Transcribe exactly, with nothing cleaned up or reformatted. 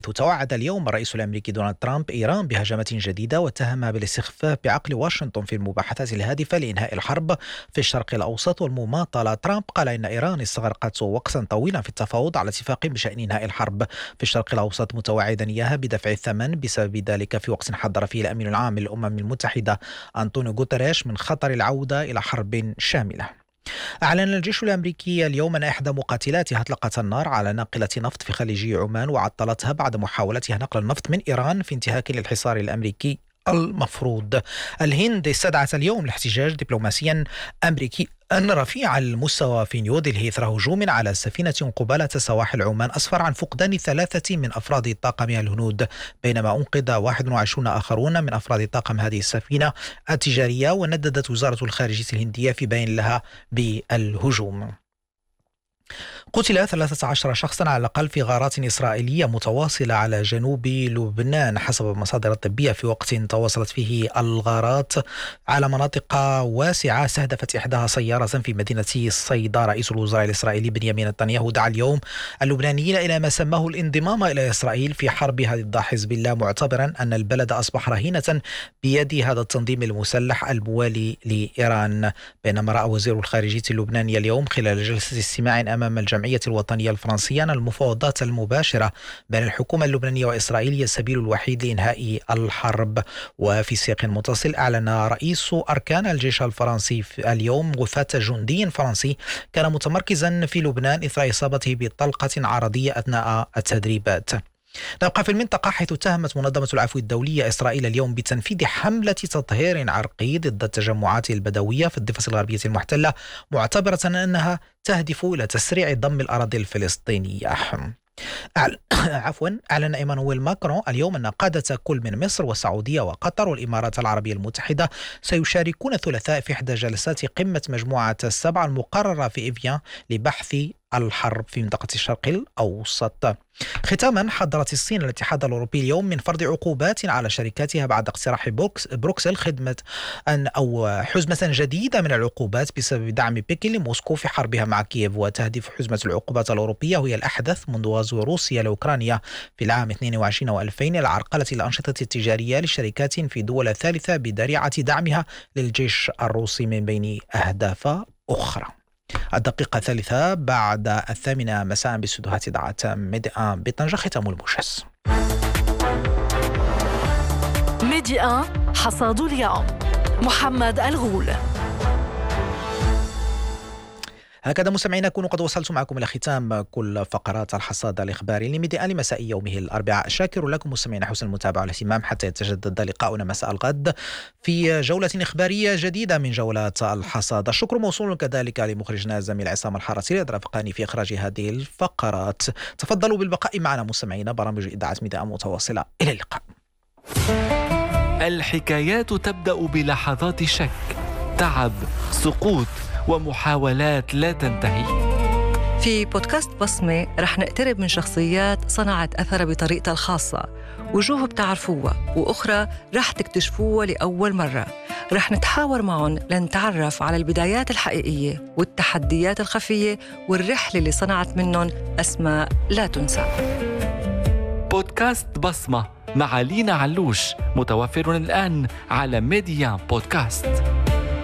توعد اليوم الرئيس الأمريكي دونالد ترامب إيران بهجمات جديدة واتهمها بالاستخفاف بعقل واشنطن في المباحثات الهادفة لإنهاء الحرب في الشرق الأوسط والمماطلة. ترامب قال إن إيران استغرقت وقتا طويلا في التفاوض على اتفاق بشأن إنهاء الحرب في الشرق الأوسط، متوعدا إياها بدفع الثمن بسبب ذلك في وقت حذر فيه الأمين العام للأمم المتحدة أنطونيو غوتيريش من خطر العودة إلى حرب شاملة. أعلن الجيش الأمريكي اليوم أن إحدى مقاتلاتها أطلقت النار على ناقلة نفط في خليج عمان وعطلتها بعد محاولتها نقل النفط من إيران في انتهاك للحصار الأمريكي المفروض. الهند استدعت اليوم الاحتجاج دبلوماسيا أمريكي أن رفيع المستوى في نيودلهي إثر هجوم على سفينة قبالة سواحل عمان أسفر عن فقدان ثلاثة من أفراد طاقمها الهنود، بينما أنقذ واحد وعشرين آخرون من أفراد طاقم هذه السفينة التجارية. ونددت وزارة الخارجية الهندية في بيان لها بالهجوم. قتل ثلاثة عشر شخصا على الأقل في غارات إسرائيلية متواصلة على جنوب لبنان حسب المصادر الطبية، في وقت تواصلت فيه الغارات على مناطق واسعة. استهدفت إحداها سيارة في مدينة صيدا. رئيس الوزراء الإسرائيلي بنيامين نتنياهو دعا اليوم اللبنانيين إلى ما سماه الانضمام إلى إسرائيل في حربها ضد حزب الله، معتبرا أن البلد أصبح رهينة بيد هذا التنظيم المسلح الموالي لإيران. بينما رأى وزير الخارجية اللبناني اليوم خلال جلسة استماع أمام الجمعية الوطنية الفرنسية أن المفاوضات المباشرة بين الحكومة اللبنانية وإسرائيل هي السبيل الوحيد لإنهاء الحرب. وفي سياق متصل، أعلن رئيس أركان الجيش الفرنسي اليوم وفاة جندي فرنسي كان متمركزا في لبنان إثر إصابته بطلقة عرضية أثناء التدريبات. نبقى في المنطقة، حيث اتهمت منظمة العفو الدولية إسرائيل اليوم بتنفيذ حملة تطهير عرقي ضد التجمعات البدوية في الضفة الغربية المحتلة، معتبرة أنها تهدف إلى تسريع ضم الأراضي الفلسطينية. أعلن عفوا أعلن إيمانويل ماكرون اليوم أن قادة كل من مصر والسعودية وقطر والإمارات العربية المتحدة سيشاركون الثلاثاء في إحدى جلسات قمة مجموعة السبع المقررة في إيفيان لبحث الحرب في منطقة الشرق الأوسط. ختاما، حذرت الصين الاتحاد الأوروبي اليوم من فرض عقوبات على شركاتها بعد اقتراح بروكسل خدمة أن أو حزمة جديدة من العقوبات بسبب دعم بكين لموسكو في حربها مع كييف. وتهدف حزمة العقوبات الأوروبية وهي الأحدث منذ غزو روسيا لأوكرانيا في العام اثنين وعشرين وألفين إلى عرقلة الأنشطة التجارية لشركات في دول ثالثة بذريعة دعمها للجيش الروسي من بين أهداف أخرى. الدقيقة الثالثة بعد الثامنة مساء باستديوهات إذاعة ميديا بطنجة. ختام الموجز. ميديا حصاد اليوم محمد الغول. هكذا مستمعينا نكون قد وصلت معكم إلى ختام كل فقرات الحصاد الإخباري لميديا لمساء يومه الأربعاء. شاكر لكم مستمعينا حسن المتابعة والاهتمام حتى يتجدد لقاؤنا مساء الغد في جولة إخبارية جديدة من جولات الحصاد. الشكر موصول كذلك لمخرجنا الزميل عصام الحرسي الذي رافقني في إخراج هذه الفقرات. تفضلوا بالبقاء معنا مستمعينا، برامج إذاعة ميديا متواصلة. إلى اللقاء. الحكايات تبدأ بلحظات شك، تعب، سقوط ومحاولات لا تنتهي. في بودكاست بصمة رح نقترب من شخصيات صنعت أثر بطريقتها الخاصة، وجوه بتعرفوها وأخرى رح تكتشفوها لأول مرة. رح نتحاور معهم لنتعرف على البدايات الحقيقية والتحديات الخفية والرحلة اللي صنعت منهم أسماء لا تنسى. بودكاست بصمة مع لينا علوش متوفر الآن على ميديا بودكاست.